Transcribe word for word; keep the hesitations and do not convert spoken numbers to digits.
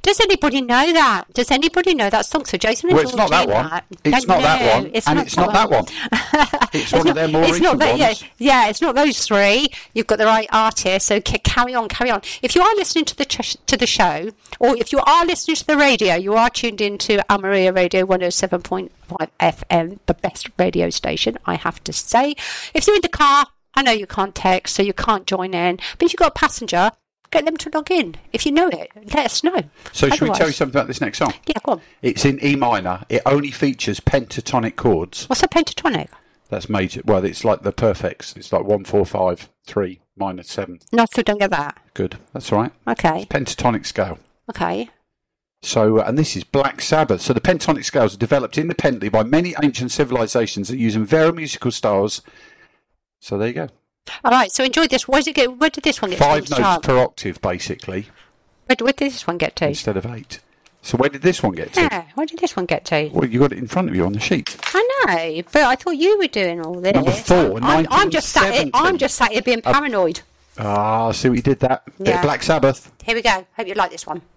Does anybody know that? Does anybody know that song? So Jason and Well, it's not that one. That. It's no, not that one. It's and not it's not that one. It's, it's one not, of their more recent that, ones. Yeah, yeah, it's not those three. You've got the right artist. So c- carry on, carry on. If you are listening to the ch- to the show, or if you are listening to the radio, you are tuned into Almeria Radio one oh seven point five F M, the best radio station, I have to say. If you're in the car, I know you can't text, so you can't join in. But if you've got a passenger, get them to log in. If you know it, let us know. So Otherwise, should we tell you something about this next song? Yeah, go on. It's in E minor. It only features pentatonic chords. What's a pentatonic? That's major. Well, it's like the perfects. It's like one, four, five, three, minor, seven. No, I still don't get that. Good. That's all right. Okay. It's pentatonic scale. Okay. So, uh, and this is Black Sabbath. So the pentatonic scales are developed independently by many ancient civilizations that use various musical styles. So there you go. All right, so enjoy this. Where did, it get, where did this one get Five to? notes Chart? per octave, basically. Where, where did this one get to? Instead of eight. So where did this one get to? Yeah, where did this one get to? Well, you got it in front of you on the sheet. I know, but I thought you were doing all this. Number four, I'm, I'm just sat here, nineteen seventy. I'm just sat here being paranoid. Ah, I see what you did that. Bit Yeah. of Black Sabbath. Here we go. Hope you like this one.